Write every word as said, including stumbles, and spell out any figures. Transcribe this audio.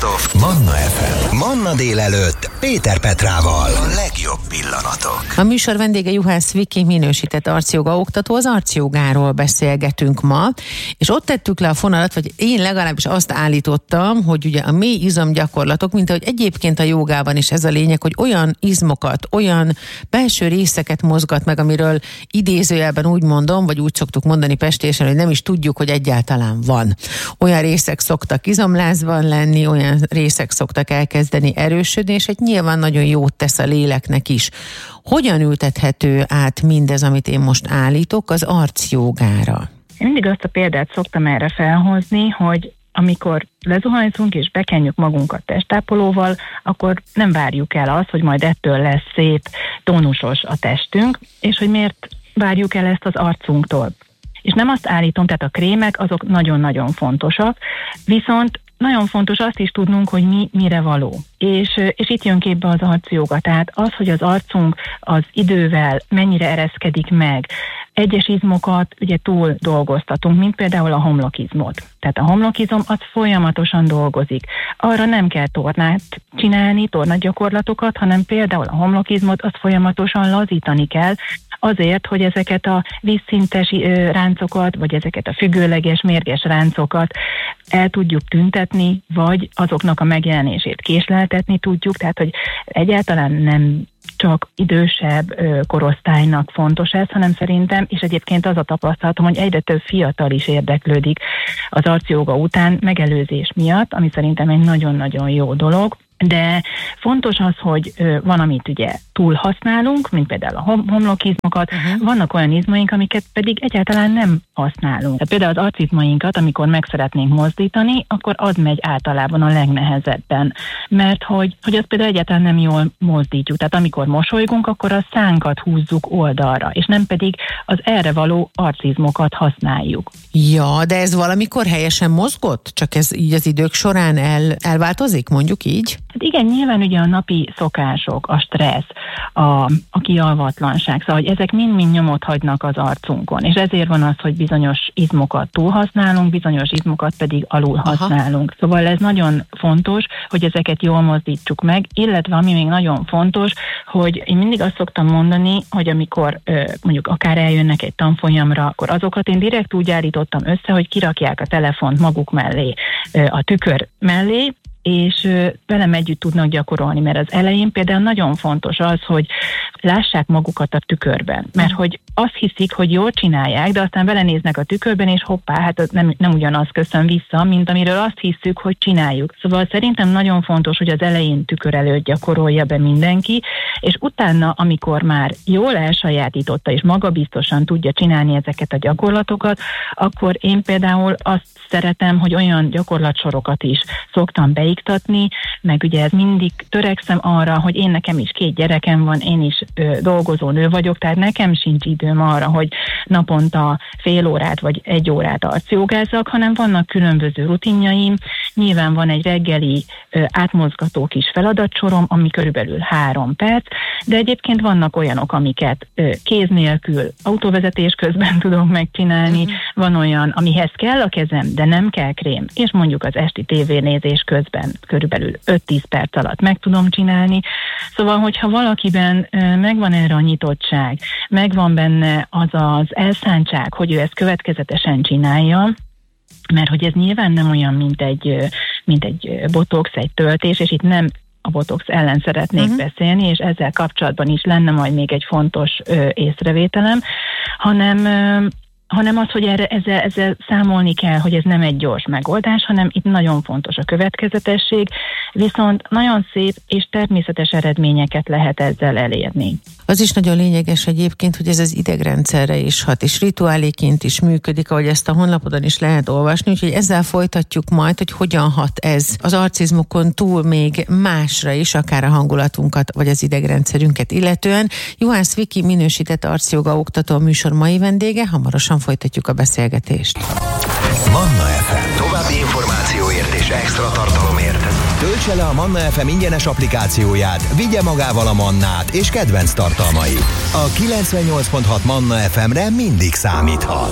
Best of Manna ef em. Manna délelőtt Péter Petrával. A legjobb pillanatok. A műsor vendége Juhász Viki, minősített arcjoga oktató. Az arcjogáról beszélgetünk ma, és ott tettük le a fonalat, vagy én legalábbis azt állítottam, hogy ugye a mély izomgyakorlatok, mint ahogy egyébként a jogában is ez a lényeg, hogy olyan izmokat, olyan belső részeket mozgat meg, amiről idézőjelben úgy mondom, vagy úgy szoktuk mondani pestésen, hogy nem is tudjuk, hogy egyáltalán van. Olyan részek szoktak izomlázban lenni, olyan részek szoktak elkezdeni erősödni, és egy nyilván nagyon jót tesz a léleknek is. Hogyan ültethető át mindez, amit én most állítok, az arcjogára? Én mindig azt a példát szoktam erre felhozni, hogy amikor lezuhanyzunk és bekenjük magunkat testápolóval, akkor nem várjuk el azt, hogy majd ettől lesz szép, tónusos a testünk, és hogy miért várjuk el ezt az arcunktól. És nem azt állítom, tehát a krémek azok nagyon-nagyon fontosak, viszont nagyon fontos azt is tudnunk, hogy mi mire való. És, és itt jön képbe az arcjoga. Tehát az, hogy az arcunk az idővel mennyire ereszkedik meg. Egyes izmokat ugye túl dolgoztatunk, mint például a homlokizmot. Tehát a homlokizom az folyamatosan dolgozik. Arra nem kell tornát csinálni, tornagyakorlatokat, hanem például a homlokizmot az folyamatosan lazítani kell, azért, hogy ezeket a vízszintes ráncokat, vagy ezeket a függőleges, mérges ráncokat el tudjuk tüntetni, vagy azoknak a megjelenését késleltetni tudjuk, tehát hogy egyáltalán nem csak idősebb korosztálynak fontos ez, hanem szerintem, és egyébként az a tapasztalatom, hogy egyre több fiatal is érdeklődik az arcjoga után megelőzés miatt, ami szerintem egy nagyon-nagyon jó dolog. De fontos az, hogy van, amit ugye túl használunk, mint például a homlokizmokat, uh-huh. Vannak olyan izmaink, amiket pedig egyáltalán nem használunk. Tehát például az arcizmainkat, amikor meg szeretnénk mozdítani, akkor az megy általában a legnehezebben, mert hogy, hogy azt például egyáltalán nem jól mozdítjuk. Tehát amikor mosolygunk, akkor a szánkat húzzuk oldalra, és nem pedig az erre való arcizmokat használjuk. Ja, de ez valamikor helyesen mozgott? Csak ez így az idők során el, elváltozik, mondjuk így? Hát igen, nyilván ugye a napi szokások, a stressz, a, a kialvatlanság, szóval hogy ezek mind-mind nyomot hagynak az arcunkon, és ezért van az, hogy bizonyos izmokat túlhasználunk, bizonyos izmokat pedig alul használunk. Aha. Szóval ez nagyon fontos, hogy ezeket jól mozdítsuk meg, illetve ami még nagyon fontos, hogy én mindig azt szoktam mondani, hogy amikor mondjuk akár eljönnek egy tanfolyamra, akkor azokat én direkt úgy állítottam össze, hogy kirakják a telefont maguk mellé, a tükör mellé, és velem együtt tudnak gyakorolni, mert az elején például nagyon fontos az, hogy lássák magukat a tükörben, mert hogy azt hiszik, hogy jól csinálják, de aztán belenéznek a tükörben, és hoppá, hát nem, nem ugyanaz köszön vissza, mint amiről azt hiszük, hogy csináljuk. Szóval szerintem nagyon fontos, hogy az elején tükör előtt gyakorolja be mindenki, és utána, amikor már jól elsajátította, és magabiztosan tudja csinálni ezeket a gyakorlatokat, akkor én például azt szeretem, hogy olyan gyakorlatsorokat is szoktam beiktatni, meg ugye ez mindig törekszem arra, hogy én nekem is két gyerekem van, én is ö, dolgozó nő vagyok, tehát nekem sincs időm arra, hogy naponta fél órát vagy egy órát arcjogázzak, hanem vannak különböző rutinjaim, nyilván van egy reggeli ö, átmozgató kis feladatsorom, ami körülbelül három perc, de egyébként vannak olyanok, amiket ö, kéz nélkül autóvezetés közben tudok megcsinálni, uh-huh. Van olyan, amihez kell a kezem, de nem kell krém, és mondjuk az esti tévénézés közben körülbelül öt-tíz perc alatt meg tudom csinálni. Szóval, hogyha valakiben ö, megvan erre a nyitottság, megvan benne az az elszántság, hogy ő ezt következetesen csinálja, mert hogy ez nyilván nem olyan, mint egy, mint egy botox, egy töltés, és itt nem a botox ellen szeretnék uh-huh. beszélni, és ezzel kapcsolatban is lenne majd még egy fontos ö, észrevételem, hanem... Ö, hanem az, hogy erre, ezzel, ezzel számolni kell, hogy ez nem egy gyors megoldás, hanem itt nagyon fontos a következetesség, viszont nagyon szép és természetes eredményeket lehet ezzel elérni. Az is nagyon lényeges egyébként, hogy ez az idegrendszerre is hat, és rituáléként is működik, ahogy ezt a honlapodon is lehet olvasni, úgyhogy ezzel folytatjuk majd, hogy hogyan hat ez az arcizmokon túl még másra is, akár a hangulatunkat, vagy az idegrendszerünket illetően. Juhász Viki, minősített arcjoga oktató, a műsor mai vendége, hamarosan folytatjuk a beszélgetést. Manna ef em. További információért és extra tartalomért töltse le a Manna ef em ingyenes applikációját, vigye magával a Mannát és kedvenc tartalmait. A kilencvennyolc pont hat Manna ef emre mindig számíthat.